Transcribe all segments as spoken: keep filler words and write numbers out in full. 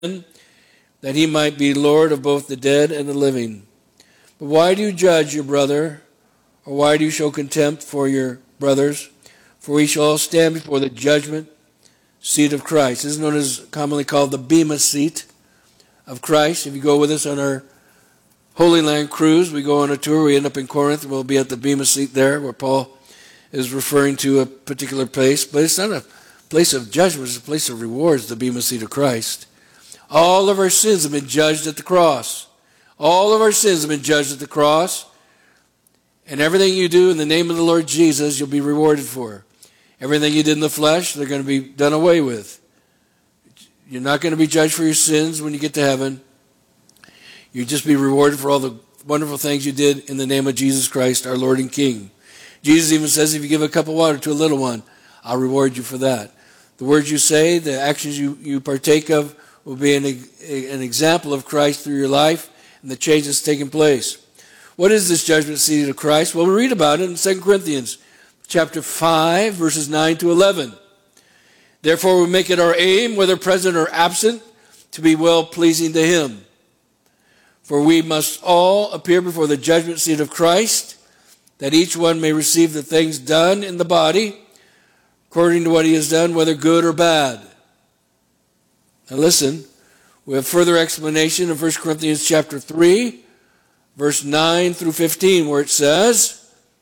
that he might be Lord of both the dead and the living. But why do you judge your brother, or why do you show contempt for your brothers? For we shall all stand before the judgment seat of Christ. This is known as commonly called the Bema seat of Christ. If you go with us on our Holy Land cruise, we go on a tour, we end up in Corinth, we'll be at the Bema seat there, where Paul is referring to a particular place. But it's not a place of judgment, it's a place of rewards, the Bema seat of Christ. All of our sins have been judged at the cross. All of our sins have been judged at the cross. And everything you do in the name of the Lord Jesus, you'll be rewarded for. Everything you did in the flesh, they're going to be done away with. You're not going to be judged for your sins when you get to heaven. You'll just be rewarded for all the wonderful things you did in the name of Jesus Christ, our Lord and King. Jesus even says, if you give a cup of water to a little one, I'll reward you for that. The words you say, the actions you, you partake of, will be an, an example of Christ through your life and the change that's taking place. What is this judgment seat of Christ? Well, we read about it in Second Corinthians chapter five, verses nine to eleven. Therefore, we make it our aim, whether present or absent, to be well-pleasing to him. For we must all appear before the judgment seat of Christ, that each one may receive the things done in the body, according to what he has done, whether good or bad. Now listen, we have further explanation in First Corinthians chapter three, verse nine through fifteen, where it says,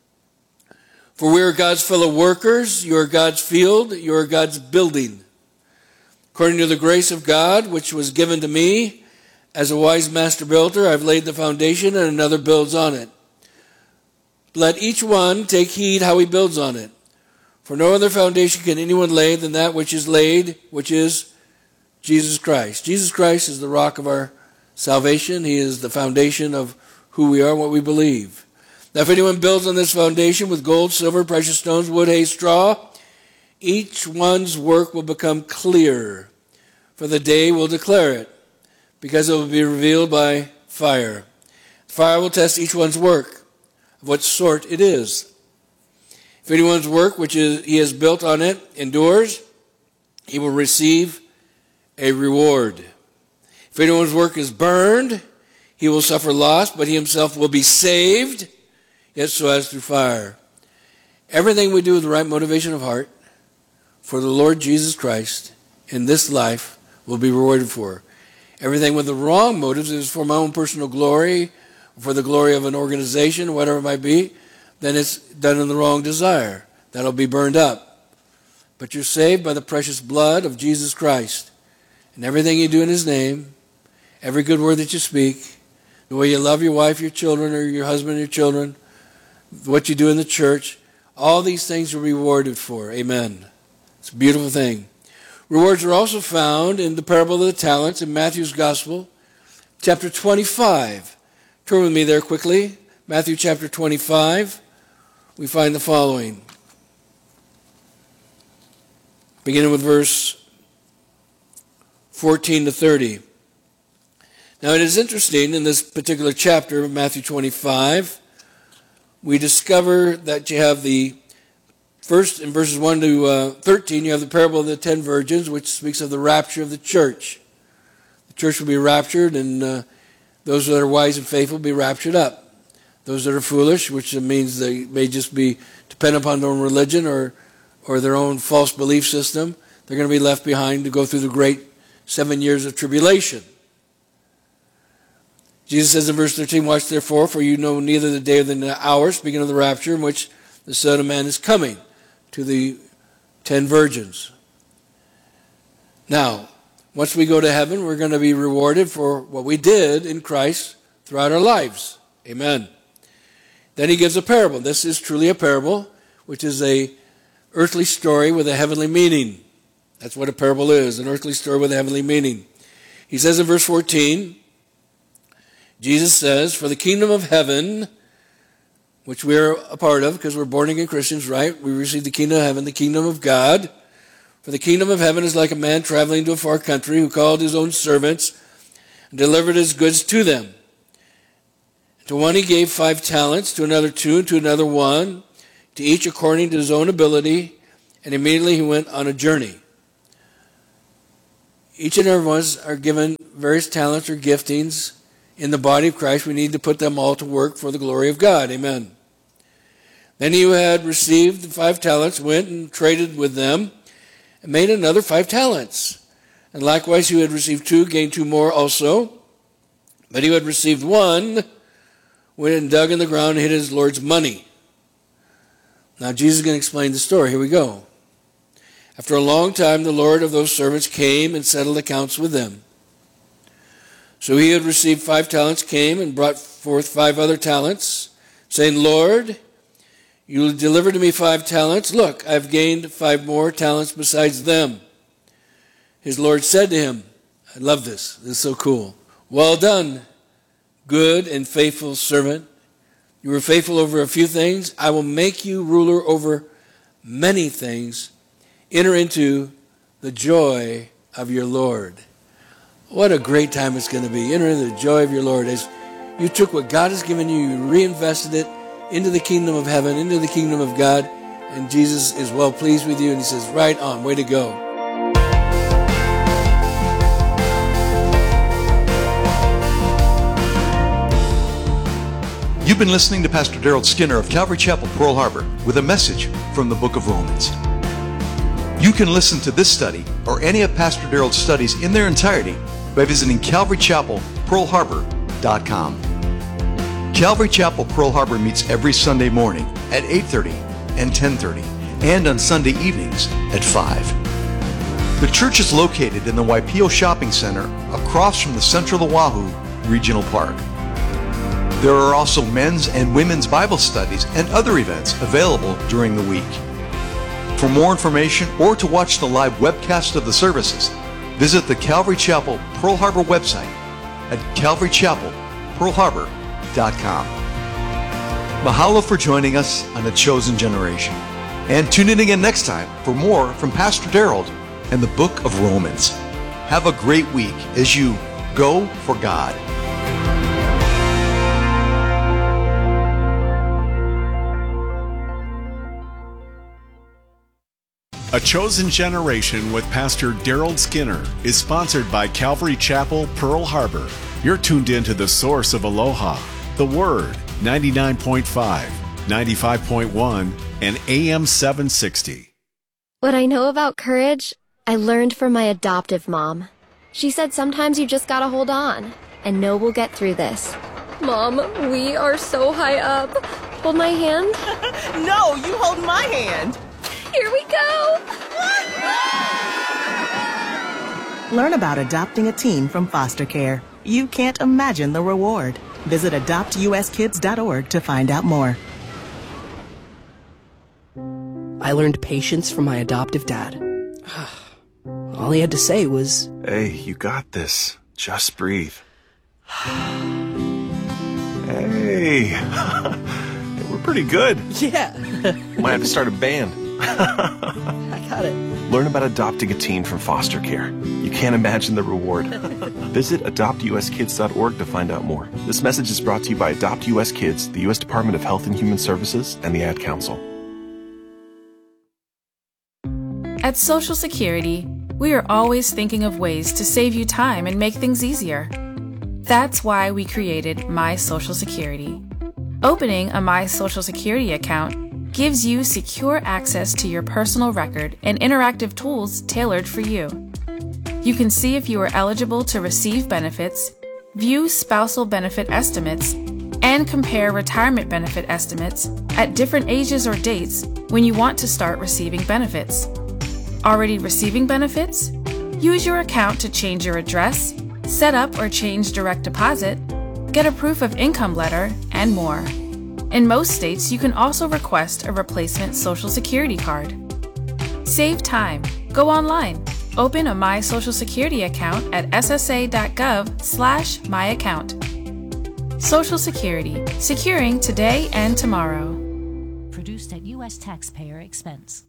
for we are God's fellow workers, you are God's field, you are God's building. According to the grace of God, which was given to me, as a wise master builder, I've laid the foundation and another builds on it. Let each one take heed how he builds on it. For no other foundation can anyone lay than that which is laid, which is Jesus Christ. Jesus Christ is the rock of our salvation. He is the foundation of who we are and what we believe. Now, if anyone builds on this foundation with gold, silver, precious stones, wood, hay, straw, each one's work will become clear, for the day will declare it, because it will be revealed by fire. Fire will test each one's work, of what sort it is. If anyone's work which is, he has built on it endures, he will receive a reward. If anyone's work is burned, he will suffer loss, but he himself will be saved, yet so as through fire. Everything we do with the right motivation of heart for the Lord Jesus Christ in this life will be rewarded for. Everything with the wrong motives is for my own personal glory, for the glory of an organization, whatever it might be, then it's done in the wrong desire. That'll be burned up. But you're saved by the precious blood of Jesus Christ. And everything you do in his name, every good word that you speak, the way you love your wife, your children, or your husband, your children, what you do in the church, all these things are rewarded for. Amen. It's a beautiful thing. Rewards are also found in the parable of the talents in Matthew's Gospel, chapter twenty-five. Turn with me there quickly. Matthew chapter twenty-five. We find the following. Beginning with verse fourteen to thirty. Now it is interesting in this particular chapter of Matthew twenty-five, we discover that you have the first, in verses one to uh, thirteen, you have the parable of the ten virgins, which speaks of the rapture of the church. The church will be raptured, and uh, those that are wise and faithful will be raptured up. Those that are foolish, which means they may just be dependent upon their own religion or, or their own false belief system, they're going to be left behind to go through the great seven years of tribulation. Jesus says in verse thirteen, watch therefore, for you know neither the day or the hour, speaking of the rapture, in which the Son of Man is coming, to the ten virgins. Now, once we go to heaven, we're going to be rewarded for what we did in Christ throughout our lives. Amen. Then he gives a parable. This is truly a parable, which is a earthly story with a heavenly meaning. That's what a parable is, an earthly story with a heavenly meaning. He says in verse fourteen, Jesus says, for the kingdom of heaven, which we are a part of because we're born again Christians, right? We receive the kingdom of heaven, the kingdom of God. For the kingdom of heaven is like a man traveling to a far country who called his own servants and delivered his goods to them. To one he gave five talents, to another two, and to another one, to each according to his own ability, and immediately he went on a journey. each and every one of us are given various talents or giftings in the body of Christ. We need to put them all to work for the glory of God. Amen. Then he who had received the five talents went and traded with them and made another five talents. And likewise, he who had received two gained two more also. But he who had received one went and dug in the ground and hid his Lord's money. Now Jesus is going to explain the story. Here we go. After a long time, the Lord of those servants came and settled accounts with them. So he who had received five talents came and brought forth five other talents, saying, Lord, you delivered to me five talents. Look, I've gained five more talents besides them. His Lord said to him, I love this. This is so cool. Well done, good and faithful servant. You were faithful over a few things. I will make you ruler over many things. Enter into the joy of your Lord. What a great time it's going to be. Enter into the joy of your Lord. As you took what God has given you, you reinvested it into the kingdom of heaven, into the kingdom of God, and Jesus is well pleased with you, and he says, right on, way to go. You've been listening to Pastor Daryl Skinner of Calvary Chapel, Pearl Harbor, with a message from the book of Romans. You can listen to this study or any of Pastor Daryl's studies in their entirety by visiting calvary chapel pearl harbor dot com. Calvary Chapel, Pearl Harbor meets every Sunday morning at eight thirty and ten thirty, and on Sunday evenings at five. The church is located in the Waipio Shopping Center across from the Central Oahu Regional Park. There are also men's and women's Bible studies and other events available during the week. For more information or to watch the live webcast of the services, visit the Calvary Chapel Pearl Harbor website at calvary chapel pearl harbor dot com. Mahalo for joining us on The Chosen Generation. And tune in again next time for more from Pastor Daryl and the book of Romans. Have a great week as you go for God. A Chosen Generation with Pastor Daryl Skinner is sponsored by Calvary Chapel, Pearl Harbor. You're tuned in to the source of Aloha, the Word, ninety-nine point five, ninety-five point one, and A M seven sixty. What I know about courage, I learned from my adoptive mom. She said sometimes you just gotta hold on and know we'll get through this. Mom, we are so high up. Hold my hand. No, you hold my hand. Here we go! Learn about adopting a teen from foster care. You can't imagine the reward. Visit adopt u s kids dot org to find out more. I learned patience from my adoptive dad. All he had to say was, Hey, you got this. Just breathe. Hey, we're pretty good. yeah, Might have to start a band. I got it. Learn about adopting a teen from foster care. You can't imagine the reward. Visit adopt u s kids dot org to find out more. This message is brought to you by Adopt U S Kids, the U S Department of Health and Human Services, and the Ad Council. At Social Security, we are always thinking of ways to save you time and make things easier. That's why we created My Social Security. Opening a My Social Security account gives you secure access to your personal record and interactive tools tailored for you. You can see if you are eligible to receive benefits, view spousal benefit estimates, and compare retirement benefit estimates at different ages or dates when you want to start receiving benefits. Already receiving benefits? Use your account to change your address, set up or change direct deposit, get a proof of income letter, and more. In most states, you can also request a replacement Social Security card. Save time. Go online. Open a My Social Security account at s s a dot gov slash my account. Social Security. Securing today and tomorrow. Produced at U S taxpayer expense.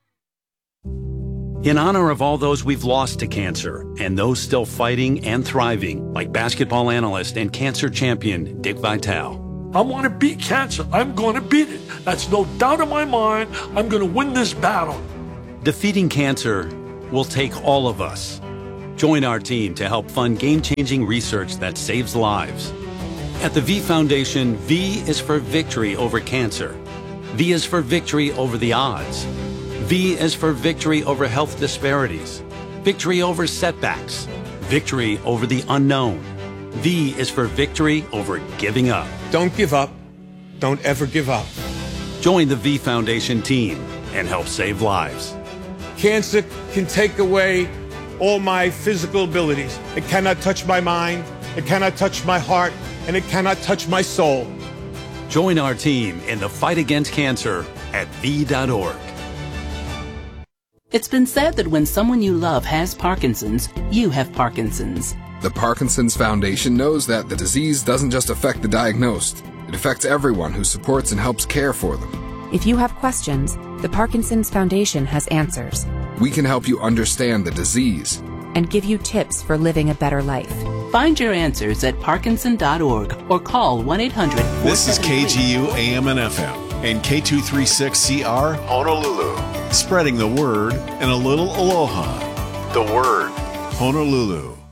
In honor of all those we've lost to cancer and those still fighting and thriving, like basketball analyst and cancer champion Dick Vitale. I want to beat cancer. I'm going to beat it. That's no doubt in my mind. I'm going to win this battle. Defeating cancer will take all of us. Join our team to help fund game-changing research that saves lives. At the V Foundation, V is for victory over cancer. V is for victory over the odds. V is for victory over health disparities, victory over setbacks, victory over the unknown. V is for victory over giving up. Don't give up. Don't ever give up. Join the V Foundation team and help save lives. Cancer can take away all my physical abilities. It cannot touch my mind, it cannot touch my heart, and it cannot touch my soul. Join our team in the fight against cancer at V dot org. It's been said that when someone you love has Parkinson's, you have Parkinson's. The Parkinson's Foundation knows that the disease doesn't just affect the diagnosed. It affects everyone who supports and helps care for them. If you have questions, the Parkinson's Foundation has answers. We can help you understand the disease and give you tips for living a better life. Find your answers at Parkinson dot org or call one eight hundred. This is K G U A M and F M and K two thirty-six C R Honolulu. Spreading the word and a little aloha. The Word. Honolulu.